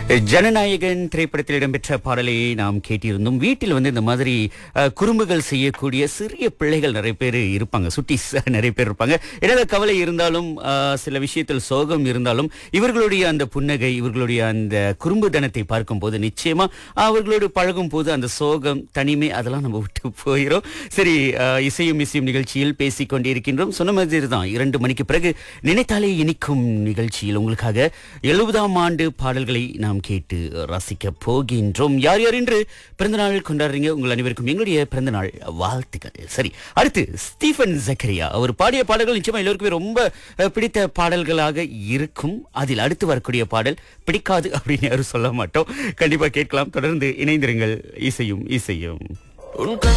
ஜனநாயகன் திரைப்படத்தில் இடம்பெற்ற பாடலை நாம் கேட்டிருந்தோம். வீட்டில் இந்த மாதிரி குறும்புகள் செய்யக்கூடிய சிறிய பிள்ளைகள் நிறைய பேர் இருப்பாங்க, சுட்டிஸ் நிறைய பேர் இருப்பாங்க. ஏதாவது கவலை இருந்தாலும் சில விஷயத்தில் சோகம் இருந்தாலும் இவர்களுடைய அந்த புன்னகை, இவர்களுடைய அந்த குறும்புத்தனத்தை பார்க்கும் போது நிச்சயமா அவர்களோடு பழகும் போது அந்த சோகம், தனிமை அதெல்லாம் நம்ம விட்டு போயிடும். சரி, இசையும் இசையும் நிகழ்ச்சியில் பேசிக் கொண்டிருக்கின்றோம். சொன்ன மாதிரி தான் 2 மணிக்கு பிறகு நினைத்தாலே இனிக்கும் நிகழ்ச்சியில் உங்களுக்காக 70ஆம் ஆண்டு பாடல்களை நாம் கேட்டு ரசிக்க போகின்றோம். யார் யார் இன்று பிறந்தநாள் கொண்டாடுறீங்க? உங்கள் அனைவருக்கும் எங்களுடைய பிறந்தநாள் வாழ்த்துக்கள். சரி, அடுத்து ஸ்டீஃபன் ஜக்கரியா அவர் பாடிய பாடல்கள் நிச்சயமா எல்லோருக்குமே ரொம்ப பிடித்த பாடல்களாக இருக்கும். அதில் அடுத்து வரக்கூடிய பாடல் பிடிக்காது அப்படின்னு யாரும் சொல்ல மாட்டோம். கண்டிப்பா கேட்கலாம். தொடர்ந்து இணைந்திருங்கள். இசையும் இசையும்.